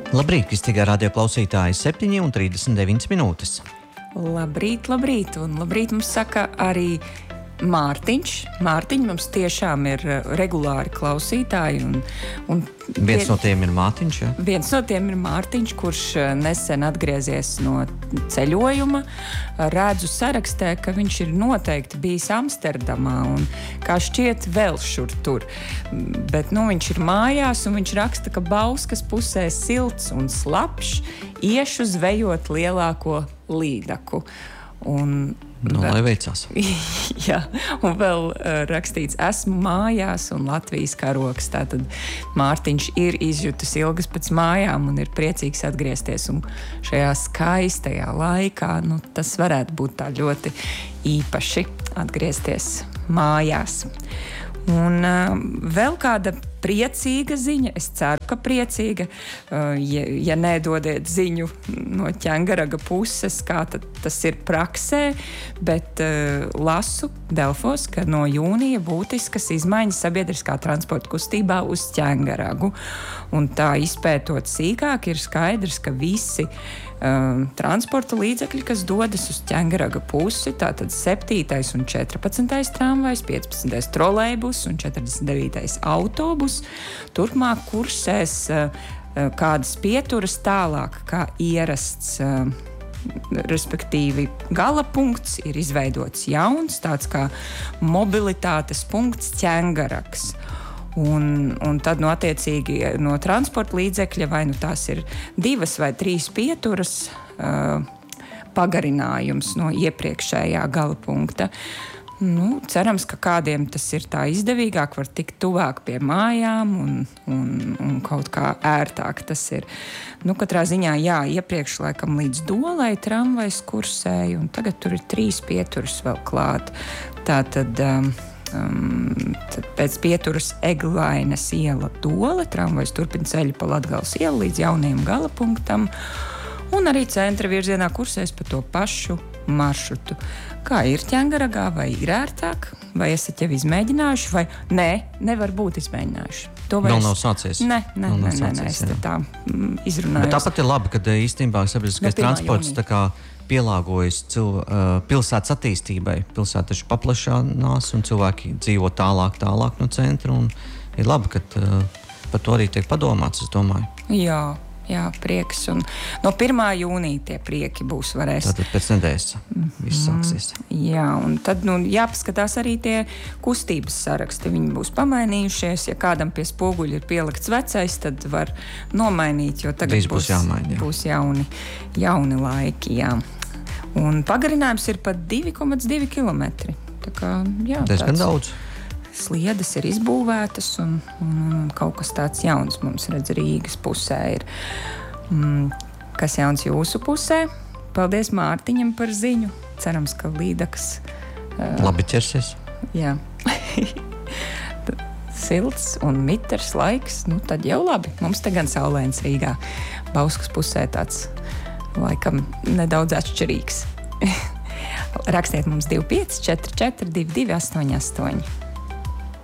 Labrīt, Kristīgā radio klausītāji, 7:39 minūtes. Labrīt, un labrīt mums saka arī Mārtiņš. Mārtiņ, mums tiešām ir regulāri klausītāji. Viens no tiem ir Mārtiņš, ja? Viens no tiem ir Mārtiņš, kurš nesen atgriezies no ceļojuma. Redzu sarakstē, ka viņš ir noteikti bijis Amsterdamā un kā šķiet vēl šur tur. Bet viņš ir mājās un viņš raksta, ka Bauskas pusē silts un slapšs, iešu zvejot lielāko līdaku. Lai veicās. Jā, un vēl rakstīts, esmu mājās un Latvijas karoks. Tātad Mārtiņš ir izjutis ilgas pēc mājām un ir priecīgs atgriezties. Un šajā skaistajā laikā, tas varētu būt tā ļoti īpaši atgriezties mājās. Un vēl kāda priecīga ziņa, es ceru, ka priecīga, ja nedodiet ziņu no Ķengaraga puses, kā tas ir praksē, bet lasu Delfos, ka no jūnija būtiskas izmaiņas sabiedriskā transporta kustībā uz Ķengaragu. Un tā izpētot sīkāk ir skaidrs, ka visi transporta līdzekļi, kas dodas uz Ķengaraga pusi, tātad 7. un 14. tramvajs, 15. trolejbus un 49. autobus, turpmāk kursēs kādas pieturas tālāk, kā ierasts, respektīvi gala punkts ir izveidots jauns, tāds kā mobilitātes punkts Ķengarags. Un tad, attiecīgi, no transporta līdzekļa vai tās ir 2 vai 3 pieturas pagarinājums no iepriekšējā gala punkta. Cerams, ka kādiem tas ir tā izdevīgāk, var tikt tuvāk pie mājām un kaut kā ērtāk tas ir. Katrā ziņā, iepriekš laikam līdz Dolai tramvajs kursēja, un tagad tur ir 3 pieturas vēl klāt. Tātad tad pēc pieturas Eglainas iela Dole, tramvajs turpina ceļu pa Latgales ielu līdz jaunajam gala punktam, un arī centra virzienā kursēs pa to pašu maršrutu. Kā ir Ķengaragā, vai ir ērtāk, vai esat jau izmēģinājuši, vai nevar būt izmēģinājuši? To nav sācies. Nē, es tā izrunāju. Bet tāpat ir labi, ka īstenībā sabiedriskais transports tā kā pielāgojas pilsētas attīstībai. Pilsēta taču paplašinās un cilvēki dzīvo tālāk no centra. Un ir labi, ka par to arī tiek padomāts, es domāju. Jā, prieks. Un no 1. jūnija tie prieki būs varēs. Tātad pēc nedēļas viss sāksies. Jā, un tad jāpaskatās arī tie kustības saraksti. Viņi būs pamainījušies. Ja kādam pie spoguļa ir pielikts vecais, tad var nomainīt, jo tagad būs jauni laiki. Jā. Un pagarinājums ir pat 2,2 kilometri. Tā kā, diezgan daudz. Sliedes ir izbūvētas un kaut kas tāds jauns mums redz Rīgas pusē ir. Kas jauns jūsu pusē? Paldies Mārtiņam par ziņu. Cerams, ka līdaks labi ķersies. Jā. Silts un mitrs laiks, tad jau labi. Mums te gan saulēns Rīgā. Bauskas pusē tāds laikam nedaudz atšķirīgs. Rakstiet mums 25 44 22 88.